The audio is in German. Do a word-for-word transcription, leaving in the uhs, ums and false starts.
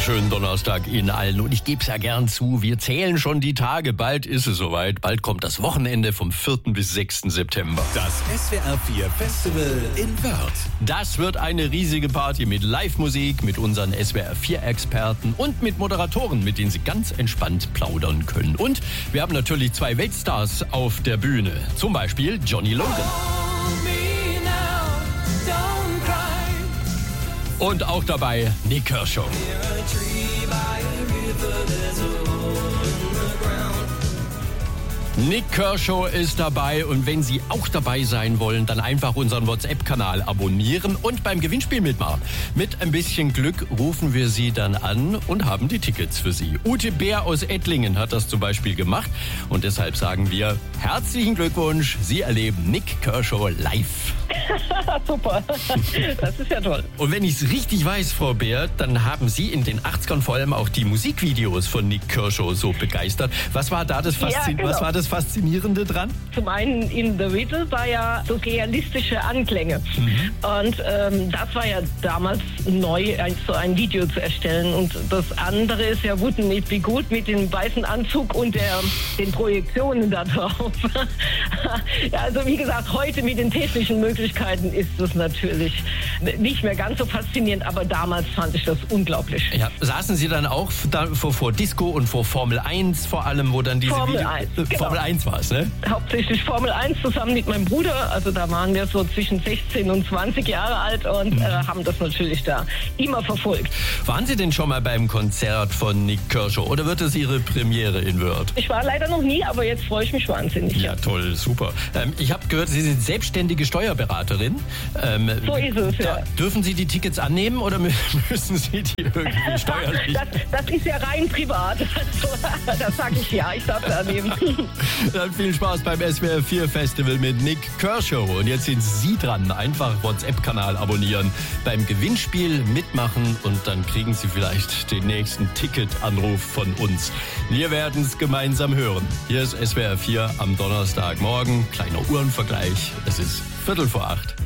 wunderschönen Donnerstag Ihnen allen. Und ich gebe es ja gern zu, wir zählen schon die Tage. Bald ist es soweit. Bald kommt das Wochenende vom vierten bis sechsten September. Das S W R vier Festival in Wörth. Das wird eine riesige Party mit Live-Musik, mit unseren S W R vier Experten und mit Moderatoren, mit denen Sie ganz entspannt plaudern können. Und wir haben natürlich zwei Weltstars auf der Bühne. Zum Beispiel Johnny Logan. Und auch dabei Nik Kershaw. Nik Kershaw ist dabei und wenn Sie auch dabei sein wollen, dann einfach unseren WhatsApp-Kanal abonnieren und beim Gewinnspiel mitmachen. Mit ein bisschen Glück rufen wir Sie dann an und haben die Tickets für Sie. Ute Bär aus Ettlingen hat das zum Beispiel gemacht und deshalb sagen wir herzlichen Glückwunsch, Sie erleben Nik Kershaw live. Super, das ist ja toll. Und wenn ich es richtig weiß, Frau Bär, dann haben Sie in den achtzigern vor allem auch die Musikvideos von Nik Kershaw so begeistert. Was war da das, Faszin- ja, genau. Was war das Faszinierende dran? Zum einen in The Riddle war ja so realistische Anklänge. Mhm. Und ähm, das war ja damals neu, ein, so ein Video zu erstellen. Und das andere ist ja Wouldn't It Be Good mit dem weißen Anzug und der, den Projektionen da drauf. Ja, also wie gesagt, heute mit den technischen Möglichkeiten ist das natürlich nicht mehr ganz so faszinierend, aber damals fand ich das unglaublich. Ja, saßen Sie dann auch da, vor, vor Disco und vor Formel eins vor allem, wo dann diese Formel Video- eins, äh, genau. Formel eins war es, ne? Hauptsächlich Formel eins zusammen mit meinem Bruder. Also da waren wir so zwischen sechzehn und zwanzig Jahre alt und mhm. äh, haben das natürlich da immer verfolgt. Waren Sie denn schon mal beim Konzert von Nik Kershaw oder wird es Ihre Premiere in Wörth? Ich war leider noch nie, aber jetzt freue ich mich wahnsinnig. Ja, toll, super. Ähm, ich habe gehört, Sie sind selbstständige Steuerberaterin. Ähm, so ist es, ja. Dürfen Sie die Tickets annehmen oder müssen Sie die irgendwie steuerlich? das, das ist ja rein privat. Also, das sage ich ja, ich darf es annehmen. Dann viel Spaß beim S W R vier Festival mit Nik Kershaw. Und jetzt sind Sie dran. Einfach WhatsApp-Kanal abonnieren, beim Gewinnspiel mitmachen und dann kriegen Sie vielleicht den nächsten Ticketanruf von uns. Wir werden es gemeinsam hören. Hier ist S W R vier am Donnerstagmorgen. Kleiner Uhrenvergleich. Es ist Viertel vor acht.